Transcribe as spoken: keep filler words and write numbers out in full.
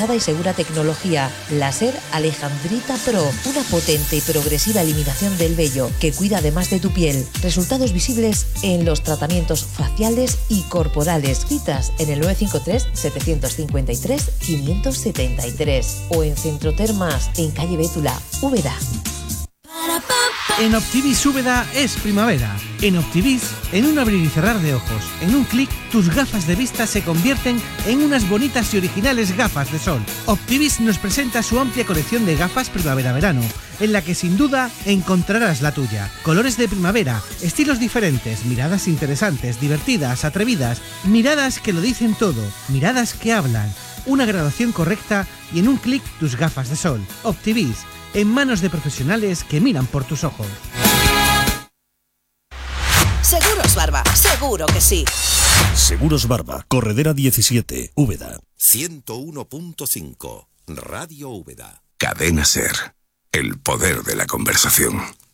avanzada y segura tecnología. Láser Alejandrita Pro, una potente y progresiva eliminación del vello que cuida además de tu piel. Resultados visibles en los tratamientos faciales y corporales. Citas en el nueve cinco tres, siete cinco tres, cinco siete tres o en Centrotermas, en calle Bétula, Úbeda. En Optivis Úbeda es primavera. En Optivis, en un abrir y cerrar de ojos, en un clic, tus gafas de vista se convierten en unas bonitas y originales gafas de sol. Optivis nos presenta su amplia colección de gafas primavera-verano, en la que sin duda encontrarás la tuya. Colores de primavera, estilos diferentes, miradas interesantes, divertidas, atrevidas, miradas que lo dicen todo, miradas que hablan, una graduación correcta y en un clic tus gafas de sol. Optivis, en manos de profesionales que miran por tus ojos. Seguros Barba, seguro que sí. Seguros Barba, Corredera diecisiete, Úbeda. ciento uno punto cinco, Radio Úbeda. Cadena Ser, el poder de la conversación.